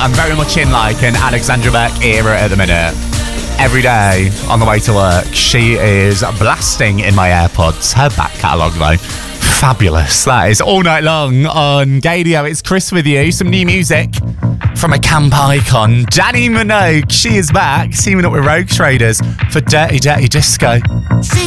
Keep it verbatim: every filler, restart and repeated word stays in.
I'm very much in like an Alexandra Burke era at the minute. Every day on the way to work, she is blasting in my AirPods. Her back catalogue, though, fabulous. That is all night long on Gadio. It's Chris with you. Some new music from a camp icon, Dannii Minogue. She is back, teaming up with Rogue Traders for Dirty Dirty Disco.